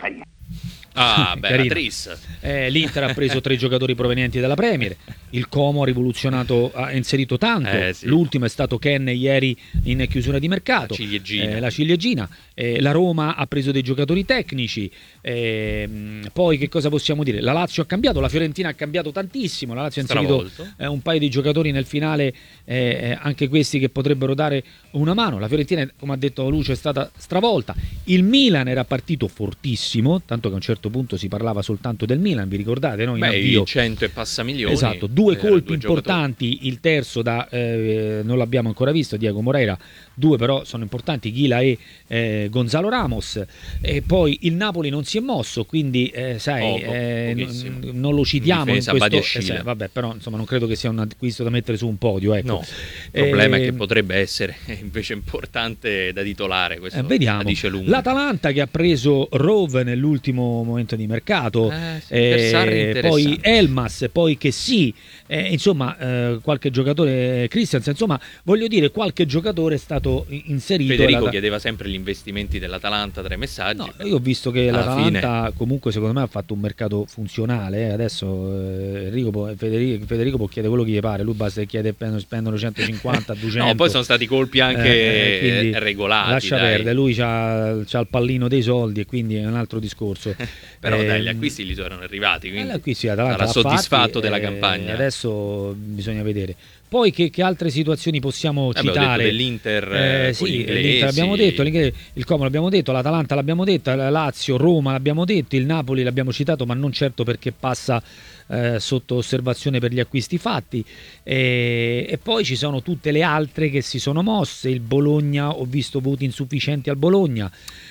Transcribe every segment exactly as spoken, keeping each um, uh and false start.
Castagnaro. Ah, beh, Tris. Eh, L'Inter ha preso tre giocatori provenienti dalla Premier. Il Como ha rivoluzionato, ha inserito tanto. Eh, sì. L'ultimo è stato Ken ieri in chiusura di mercato. La ciliegina. Eh, la ciliegina. Eh, la Roma ha preso dei giocatori tecnici. Eh, poi che cosa possiamo dire? La Lazio ha cambiato, la Fiorentina ha cambiato tantissimo. La Lazio ha inserito eh, un paio di giocatori nel finale, eh, anche questi che potrebbero dare una mano. La Fiorentina, come ha detto Lucio, è stata stravolta. Il Milan era partito fortissimo, tanto che a un certo punto si parlava soltanto del Milan, vi ricordate? No? In Beh, avvio. i cento e passa milioni. Esatto, due colpi due importanti, giocatori. Il terzo da eh, non l'abbiamo ancora visto, Diego Moreira, due però sono importanti, Ghila e eh, Gonzalo Ramos. E poi il Napoli non si è mosso, quindi eh, sai, Poco, eh, n- non lo citiamo in, in questo, eh, sai, vabbè, però insomma non credo che sia un acquisto da mettere su un podio, ecco. No, il problema eh, è che potrebbe essere invece importante da titolare, questo eh, vediamo. dice lunga. L'Atalanta che ha preso Rove nell'ultimo momento di mercato, eh, sì, eh, poi Elmas, poi che sì, eh, insomma eh, qualche giocatore, Christiansen, insomma voglio dire qualche giocatore è stato inserito. Federico la... chiedeva sempre gli investimenti dell'Atalanta tra i messaggi. No, io ho visto che alla l'Atalanta fine... comunque secondo me ha fatto un mercato funzionale, eh. Adesso eh, Enrico può, Federico, Federico può chiedere quello che gli pare, lui basta che chiede, spendono centocinquanta, duecento. No, poi sono stati colpi anche eh, eh, regolati. Lascia dai. perdere, lui c'ha, c'ha il pallino dei soldi e quindi è un altro discorso. Però eh, dai, gli acquisti gli sono arrivati, quindi eh, acquisti, sarà soddisfatto fatti, della eh, campagna. Adesso bisogna vedere. Poi che, che altre situazioni possiamo eh, citare? Dell'Inter, eh, con sì, gli l'Inter l'abbiamo detto, il Como l'abbiamo detto, l'Atalanta l'abbiamo detto, la Lazio, Roma l'abbiamo detto, il Napoli l'abbiamo citato, ma non certo perché passa eh, sotto osservazione per gli acquisti fatti. E, e poi ci sono tutte le altre che si sono mosse. Il Bologna, ho visto voti insufficienti al Bologna.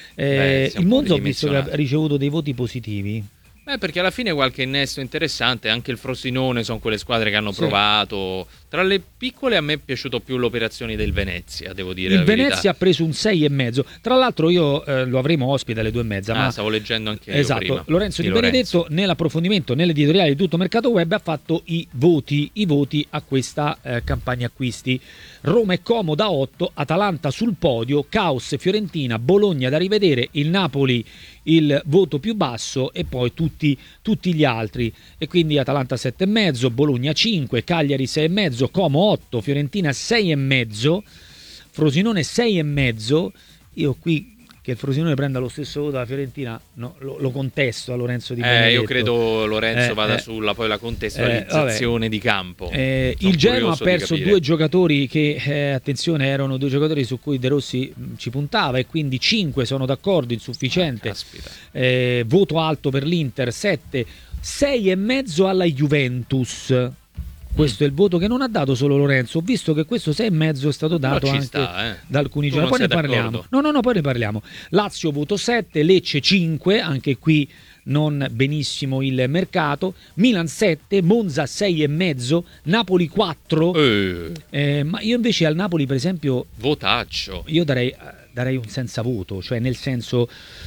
Eh, Beh, il Monza ho visto che ha ricevuto dei voti positivi. Eh, perché alla fine qualche innesto interessante, anche il Frosinone sono quelle squadre che hanno provato. Sì. Tra le piccole a me è piaciuto più l'operazione del Venezia, devo dire. Il Venezia ha preso un sei e mezzo. Tra l'altro io eh, lo avremo ospite alle due e mezza. Ah, ma... stavo leggendo anche io esatto. prima. Lorenzo di, Di Lorenzo. Benedetto nell'approfondimento, nell'editoriale di Tutto Mercato Web ha fatto i voti, i voti a questa eh, campagna acquisti. Roma e Como da otto, Atalanta sul podio, Caos, Fiorentina, Bologna da rivedere, il Napoli il voto più basso e poi tutti, tutti gli altri, e quindi Atalanta sette e mezzo, Bologna cinque, Cagliari sei e mezzo, Como otto, Fiorentina sei e mezzo, Frosinone sei e mezzo. Io qui che il Frosinone prenda lo stesso voto della Fiorentina no, lo, lo contesto a Lorenzo Di Benedetto. Eh, io credo Lorenzo eh, vada eh, sulla poi la contestualizzazione eh, di campo. Eh, il Genoa ha perso due giocatori che, eh, attenzione, erano due giocatori su cui De Rossi mh, ci puntava, e quindi cinque sono d'accordo, insufficiente. Ah, eh, voto alto per l'Inter, sette, sei e mezzo alla Juventus. Questo mm. è il voto che non ha dato solo Lorenzo. Ho visto che questo sei e mezzo è stato dato anche sta, eh. da alcuni giorni. Poi ne parliamo. No, no, no, poi ne parliamo. Lazio voto sette, Lecce cinque, anche qui non benissimo il mercato. Milan sette, Monza sei e mezzo, Napoli quattro. Eh. Eh, ma io invece al Napoli, per esempio, votaccio. Io darei, darei un senza voto, cioè nel senso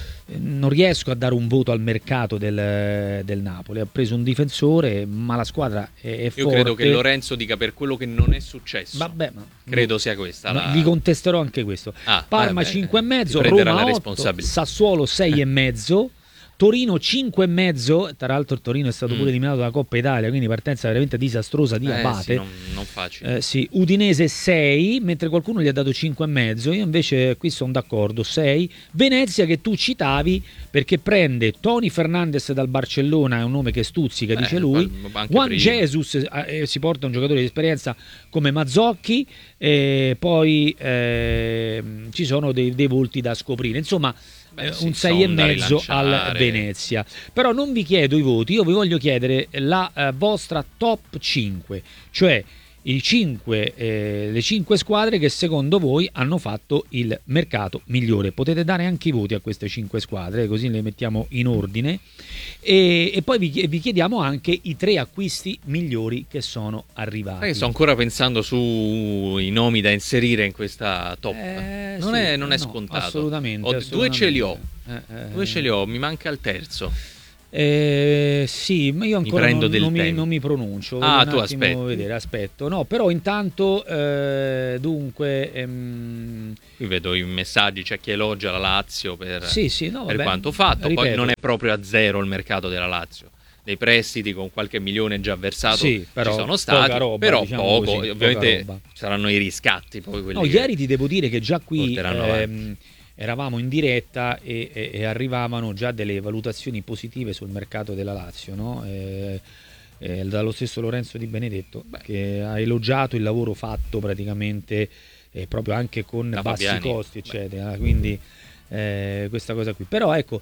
non riesco a dare un voto al mercato del, del Napoli. Ha preso un difensore, ma la squadra è, è forte. Io credo che Lorenzo dica per quello che non è successo. Vabbè, ma credo sia questa la... Gli contesterò anche questo. Ah, Parma vabbè, cinque e mezzo, Roma otto, Sassuolo sei e mezzo, Torino cinque e mezzo. Tra l'altro il Torino è stato mm. pure eliminato dalla Coppa Italia, quindi partenza veramente disastrosa di eh, Abate. Sì, non, non facile. Eh, sì. Udinese sei, mentre qualcuno gli ha dato cinque e mezzo. Io invece qui sono d'accordo, sei. Venezia, che tu citavi, perché prende Tony Fernandes dal Barcellona, è un nome che stuzzica, eh, dice lui. Juan Jesus, eh, si porta un giocatore di esperienza come Mazzocchi, e poi eh, ci sono dei, dei volti da scoprire. Insomma, Beh, un sei e mezzo al Venezia. Però non vi chiedo i voti, io vi voglio chiedere la uh, vostra top cinque, cioè i cinque, eh, le cinque squadre che secondo voi hanno fatto il mercato migliore. Potete dare anche i voti a queste cinque squadre, così le mettiamo in ordine, e, e poi vi, vi chiediamo anche i tre acquisti migliori che sono arrivati. Eh, sto ancora pensando sui nomi da inserire in questa top. Eh, non, sì, è, non è no, scontato. assolutamente, ho, assolutamente. Due ce li ho, eh, eh, due ce li ho, mi manca il terzo. Eh, sì, ma io ancora mi non, del non, mi, tempo. non mi pronuncio. Ah, un tu attimo aspetti. Vedere, aspetto. No, però intanto, eh, dunque... Ehm... Qui vedo i messaggi, c'è chi elogia la Lazio per, sì, sì, no, per vabbè, quanto fatto. ripeto. Poi non è proprio a zero il mercato della Lazio. Dei prestiti con qualche milione già versato sì, però, ci sono stati, roba, però diciamo poco. così, ovviamente saranno i riscatti. Poi quelli no, ieri ti devo dire che già qui ehm, eravamo in diretta e, e, e arrivavano già delle valutazioni positive sul mercato della Lazio, no? Eh, eh, dallo stesso Lorenzo Di Benedetto, Beh. che ha elogiato il lavoro fatto praticamente eh, proprio anche con da bassi Fabiani. costi, eccetera. Beh. Quindi eh, questa cosa qui. Però ecco,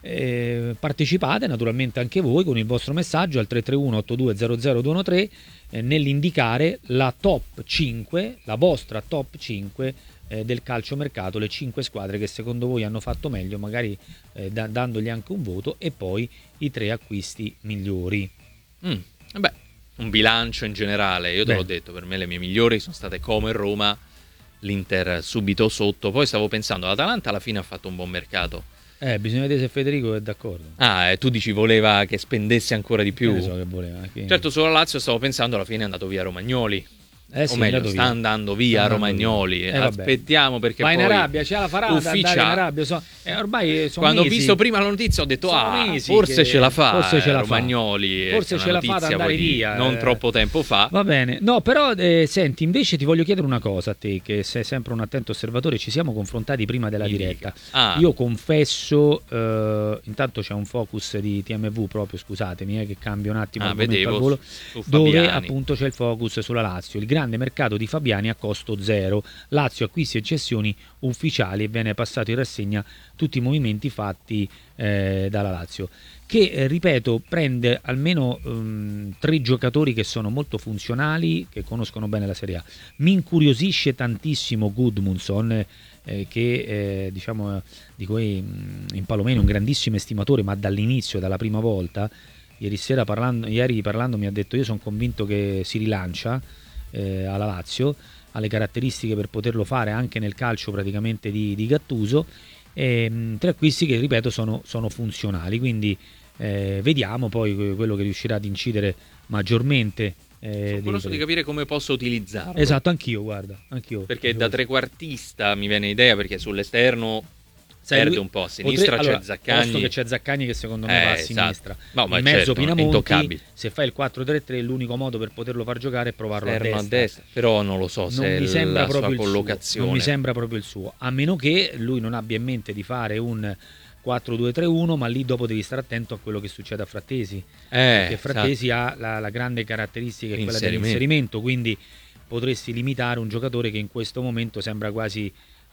eh, partecipate naturalmente anche voi con il vostro messaggio al tre tre uno otto due zero zero due uno tre eh, nell'indicare la top cinque, la vostra top cinque eh, del calciomercato, le cinque squadre che secondo voi hanno fatto meglio, magari eh, da, dandogli anche un voto, e poi i tre acquisti migliori. Mm, beh, un bilancio in generale, io te beh. l'ho detto, per me le mie migliori sono state Como e Roma, l'Inter subito sotto, poi stavo pensando l'Atalanta alla fine ha fatto un buon mercato. Eh, bisogna vedere se Federico è d'accordo. Ah, e tu dici voleva che spendesse ancora di più? Io so che voleva. Che... Certo, sulla Lazio stavo pensando alla fine è andato via Romagnoli. Eh sì, o meglio, sta via. andando via sta andando Romagnoli. Via. Eh, Aspettiamo perché vai poi in Arabia, c'è la farà ufficiale. Andare in Arabia. So, eh, ormai sono Quando mesi. ho visto prima la notizia ho detto ah, forse ce la fa. Forse ce la Romagnoli. Fa. Forse ce la fa ad andare via. Non eh. troppo tempo fa. Va bene. No, però eh, senti, invece ti voglio chiedere una cosa a te, che sei sempre un attento osservatore. Ci siamo confrontati prima della Mi diretta. Ah. Io confesso, eh, intanto c'è un focus di T M V proprio, scusatemi, eh, che cambio un attimo ah, al vedevo, volo, su, su dove appunto c'è il focus sulla Lazio. Il grande mercato di Fabiani a costo zero, Lazio acquisti e cessioni ufficiali, e viene passato in rassegna tutti i movimenti fatti eh, dalla Lazio, che eh, ripeto prende almeno um, tre giocatori che sono molto funzionali, che conoscono bene la Serie A. Mi incuriosisce tantissimo Gudmundsson, eh, che eh, diciamo di cui mh, in Palomeno un grandissimo estimatore, ma dall'inizio, dalla prima volta. Ieri sera parlando, ieri parlando mi ha detto: io sono convinto che si rilancia Eh, alla Lazio, ha le caratteristiche per poterlo fare anche nel calcio praticamente di, di Gattuso, e, mh, tre acquisti che ripeto sono, sono funzionali, quindi eh, vediamo poi quello che riuscirà ad incidere maggiormente. Eh, sono curioso di capire come posso utilizzarlo. Esatto, anch'io, guarda, anch'io. Perché da trequartista mi viene idea, perché sull'esterno Sai, perde lui, un po', a sinistra potre, c'è allora, Zaccagni. Posto che c'è Zaccagni che secondo me eh, va a esatto. sinistra. No, ma in mezzo certo, Pinamonti, se fai il quattro tre tre l'unico modo per poterlo far giocare è provarlo a destra. a destra. Però non lo so non se mi sembra la proprio sua collocazione. Non mi sembra proprio il suo, a meno che lui non abbia in mente di fare un quattro due tre uno, ma lì dopo devi stare attento a quello che succede a Frattesi, eh, perché Frattesi esatto. ha la, la grande caratteristica, è quella dell'inserimento, quindi potresti limitare un giocatore che in questo momento sembra quasi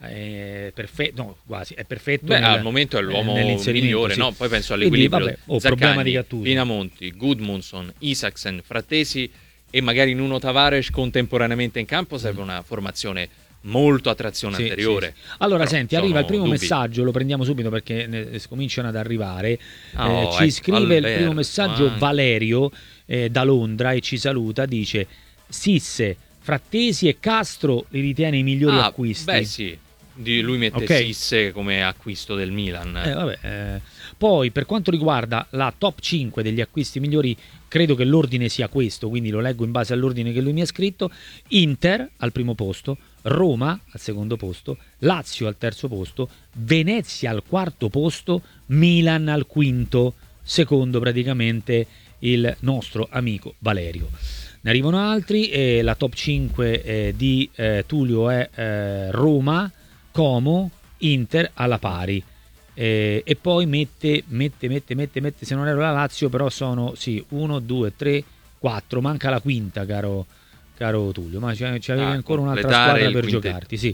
Eh, perfetto, no, quasi è perfetto. Beh, nel, al momento è l'uomo migliore, sì. No? Poi penso all'equilibrio. Quindi, vabbè, oh, Zaccagni, problema di Gattuso. Pinamonti, Gudmundsson, Isaksen, Frattesi e magari Nuno Tavares contemporaneamente in campo serve una formazione molto a trazione sì, anteriore. Sì, sì. Allora, però senti, arriva il primo dubbi. messaggio, lo prendiamo subito perché ne cominciano ad arrivare. Oh, eh, ci ecco, scrive Alberto, il primo messaggio anche. Valerio eh, da Londra e ci saluta, dice: Sisse, Frattesi e Castro li ritiene i migliori ah, acquisti. Beh, sì. Di lui mette okay. Sisse come acquisto del Milan. Eh, vabbè, eh. Poi per quanto riguarda la top cinque degli acquisti migliori, credo che l'ordine sia questo, quindi lo leggo in base all'ordine che lui mi ha scritto: Inter al primo posto, Roma al secondo posto, Lazio al terzo posto, Venezia al quarto posto, Milan al quinto, secondo praticamente il nostro amico Valerio. Ne arrivano altri, e la top cinque eh, di eh, Tullio è eh, Roma, Como, Inter alla pari, eh, e poi mette, mette, mette, mette, mette, se non ero la Lazio, però sono, sì, uno, due, tre, quattro, manca la quinta, caro, caro Tullio, ma c'avevi ah, ancora un'altra squadra per quintetto. Giocarti, sì.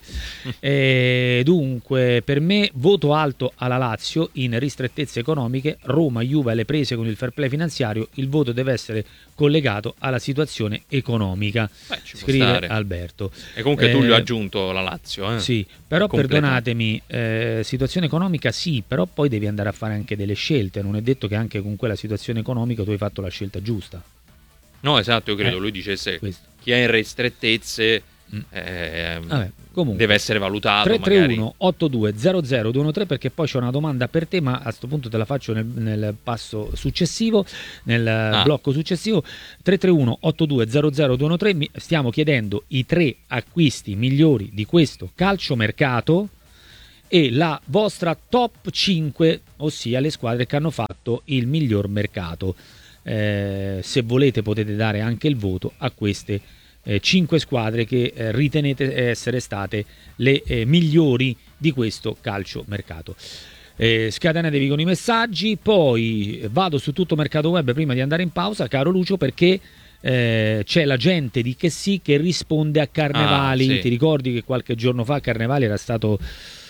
E dunque, per me, voto alto alla Lazio in ristrettezze economiche, Roma, Juve alle prese con il fair play finanziario, il voto deve essere collegato alla situazione economica. Beh, ci scrive Alberto. E comunque eh, Tullio ha aggiunto la Lazio. Eh? Sì, però perdonatemi, eh, situazione economica sì, però poi devi andare a fare anche delle scelte, non è detto che anche con quella situazione economica tu hai fatto la scelta giusta. No, esatto, io credo eh, lui dicesse questo. Chi è in ristrettezze mm. eh, Vabbè, Comunque, deve essere valutato tre tre uno magari. otto due zero zero due uno tre, perché poi c'è una domanda per te, ma a questo punto te la faccio nel, nel passo successivo, nel Ah. blocco successivo. Tre tre uno otto due zero zero due uno tre, mi- stiamo chiedendo i tre acquisti migliori di questo calciomercato e la vostra top cinque, ossia le squadre che hanno fatto il miglior mercato. Eh, se volete potete dare anche il voto a queste eh, cinque squadre che eh, ritenete essere state le eh, migliori di questo calciomercato. Eh, scatenatevi con i messaggi, poi vado su tutto Mercato Web prima di andare in pausa, caro Lucio, perché eh, c'è la gente di Che Sì che risponde a Carnevali. Ah, sì. Ti ricordi che qualche giorno fa Carnevali era stato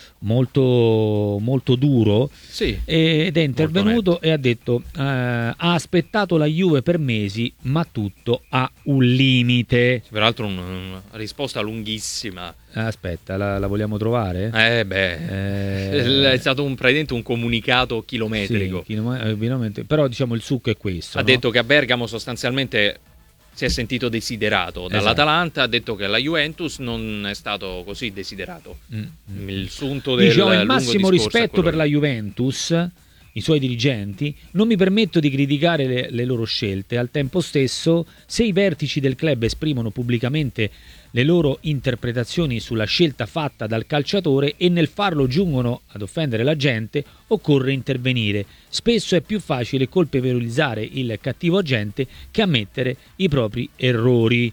molto, molto duro, Sì, ed è intervenuto netto. e ha detto eh, ha aspettato la Juve per mesi, ma tutto ha un limite. Peraltro un- una risposta lunghissima. Aspetta, la, la vogliamo trovare? Eh beh, Eh, è stato un, praticamente un comunicato chilometrico. sì, chilom- eh, veramente. Però diciamo il succo è questo. Ha no? detto che a Bergamo sostanzialmente si è sentito desiderato dall'Atalanta, ha detto che la Juventus non è stato così desiderato. Mm, mm. Il sunto del Dice, ho il lungo massimo discorso è rispetto quello per lì. la Juventus, i suoi dirigenti, non mi permetto di criticare le, le loro scelte. Al tempo stesso, se i vertici del club esprimono pubblicamente le loro interpretazioni sulla scelta fatta dal calciatore e nel farlo giungono ad offendere la gente, occorre intervenire. Spesso è più facile colpevolizzare il cattivo agente che ammettere i propri errori.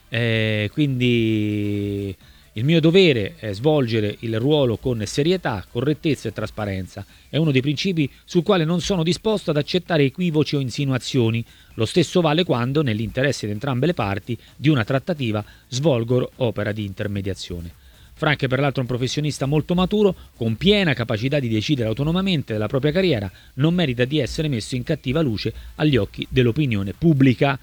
Eh, quindi il mio dovere è svolgere il ruolo con serietà, correttezza e trasparenza. È uno dei principi sul quale non sono disposto ad accettare equivoci o insinuazioni. Lo stesso vale quando, nell'interesse di entrambe le parti di una trattativa, svolgo opera di intermediazione. Frank è peraltro un professionista molto maturo, con piena capacità di decidere autonomamente della propria carriera, non merita di essere messo in cattiva luce agli occhi dell'opinione pubblica.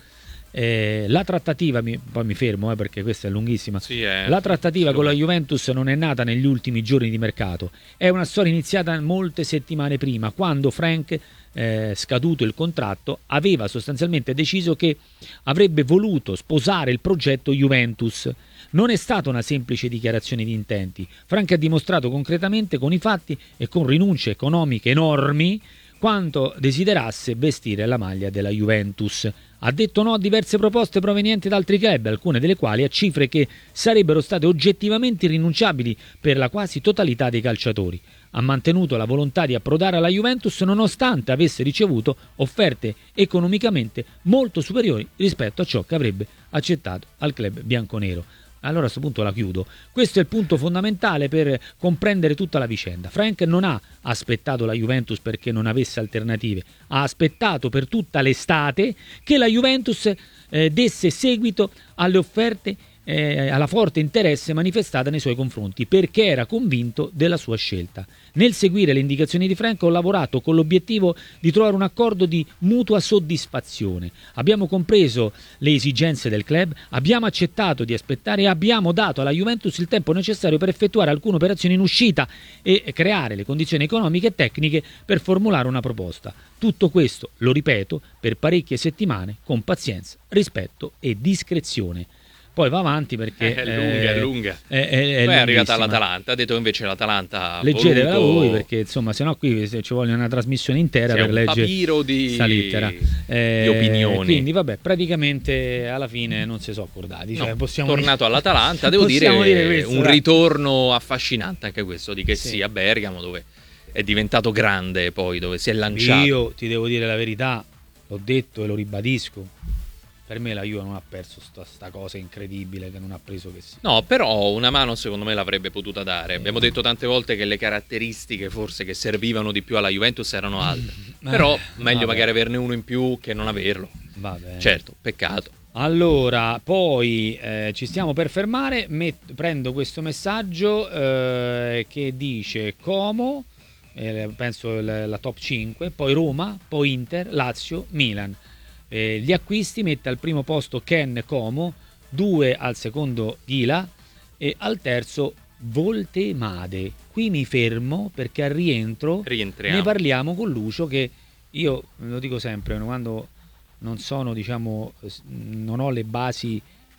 Eh, la trattativa, mi, poi mi fermo eh, perché questa è lunghissima. Sì, eh, La trattativa sì, con la sì. Juventus non è nata negli ultimi giorni di mercato, è una storia iniziata molte settimane prima, quando Frank, eh, scaduto il contratto, aveva sostanzialmente deciso che avrebbe voluto sposare il progetto Juventus. Non è stata una semplice dichiarazione di intenti. Frank ha dimostrato concretamente con i fatti e con rinunce economiche enormi quanto desiderasse vestire la maglia della Juventus. Ha detto no a diverse proposte provenienti da altri club, alcune delle quali a cifre che sarebbero state oggettivamente irrinunciabili per la quasi totalità dei calciatori. Ha mantenuto la volontà di approdare alla Juventus nonostante avesse ricevuto offerte economicamente molto superiori rispetto a ciò che avrebbe accettato al club bianconero. Allora a questo punto la chiudo. Questo è il punto fondamentale per comprendere tutta la vicenda. Frank non ha aspettato la Juventus perché non avesse alternative, ha aspettato per tutta l'estate che la Juventus eh, desse seguito alle offerte, eh, alla forte interesse manifestata nei suoi confronti, perché era convinto della sua scelta. Nel seguire le indicazioni di Frank ho lavorato con l'obiettivo di trovare un accordo di mutua soddisfazione. Abbiamo compreso le esigenze del club, abbiamo accettato di aspettare e abbiamo dato alla Juventus il tempo necessario per effettuare alcune operazioni in uscita e creare le condizioni economiche e tecniche per formulare una proposta. Tutto questo, lo ripeto, per parecchie settimane, con pazienza, rispetto e discrezione. Poi va avanti perché È lunga, è lunga. È, è, è Poi è arrivata lunghissima. l'Atalanta, ha detto che invece l'Atalanta ha Leggetevela voluto voi perché insomma sennò qui se ci vogliono una trasmissione intera Sì, per un leggere papiro di- sta lettera. di opinioni. Quindi vabbè, praticamente alla fine non si sono accordati. Cioè, No, possiamo tornato dire- all'Atalanta, devo dire, possiamo dire questo, un dai. ritorno affascinante anche questo di Che Sì. Sì a Bergamo, dove è diventato grande poi, dove si è lanciato. Io ti devo dire la verità, l'ho detto e lo ribadisco. Per me la Juve non ha perso sta, sta cosa incredibile che non ha preso Che Sì. No, però una mano secondo me l'avrebbe potuta dare. Abbiamo detto tante volte che le caratteristiche forse che servivano di più alla Juventus erano altre. Eh, Però meglio vabbè. magari averne uno in più che non averlo. Va bene. Certo, peccato. Allora, poi eh, ci stiamo per fermare, met- prendo questo messaggio eh, che dice Como, eh, penso l- la top cinque, poi Roma, poi Inter, Lazio, Milan. Eh, gli acquisti mette al primo posto Ken Como, due al secondo Ghila e al terzo Voltemade. Qui mi fermo perché al rientro Rientriamo. ne parliamo con Lucio, che io lo dico sempre, quando non sono, diciamo, non ho le basi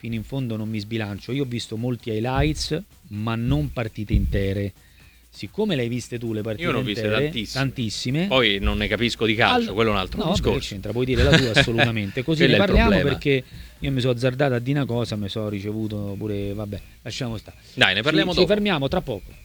fino in fondo non mi sbilancio. Io ho visto molti highlights, ma non partite intere. Siccome le hai viste tu le partite Io ne ho intere, viste tantissime. tantissime. Poi non ne capisco di calcio, All- quello è un altro no, discorso. vabbè, che c'entra, puoi dire la tua assolutamente. Così Quello ne è il parliamo problema. perché io mi sono azzardato a dire una cosa, mi sono ricevuto pure, vabbè, lasciamo stare. Dai, ne parliamo ci, dopo. ci fermiamo tra poco.